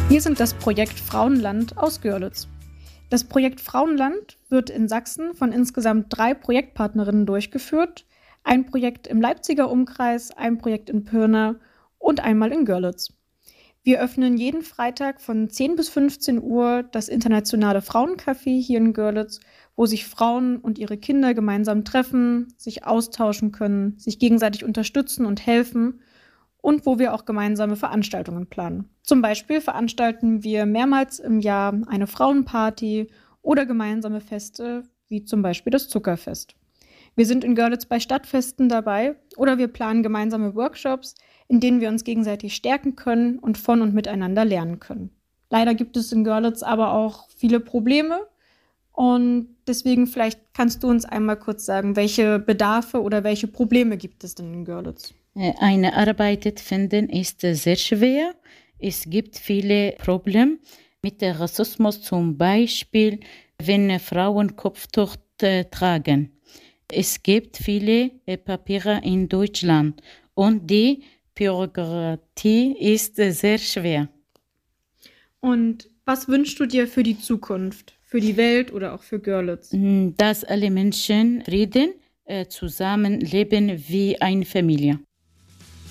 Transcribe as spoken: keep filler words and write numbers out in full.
Wir sind das Projekt Frauenland aus Görlitz. Das Projekt Frauenland wird in Sachsen von insgesamt drei Projektpartnerinnen durchgeführt. Ein Projekt im Leipziger Umkreis, ein Projekt in Pirna und einmal in Görlitz. Wir öffnen jeden Freitag von zehn bis fünfzehn Uhr das internationale Frauencafé hier in Görlitz, wo sich Frauen und ihre Kinder gemeinsam treffen, sich austauschen können, sich gegenseitig unterstützen und helfen und wo wir auch gemeinsame Veranstaltungen planen. Zum Beispiel veranstalten wir mehrmals im Jahr eine Frauenparty oder gemeinsame Feste, wie zum Beispiel das Zuckerfest. Wir sind in Görlitz bei Stadtfesten dabei oder wir planen gemeinsame Workshops, in denen wir uns gegenseitig stärken können und von und miteinander lernen können. Leider gibt es in Görlitz aber auch viele Probleme und deswegen vielleicht kannst du uns einmal kurz sagen, welche Bedarfe oder welche Probleme gibt es denn in Görlitz? Eine Arbeit finden ist sehr schwer. Es gibt viele Probleme mit dem Rassismus, zum Beispiel, wenn Frauen Kopftuch tragen. Es gibt viele Papiere in Deutschland und die Bürokratie ist sehr schwer. Und was wünschst du dir für die Zukunft, für die Welt oder auch für Görlitz? Dass alle Menschen Frieden zusammenleben wie eine Familie.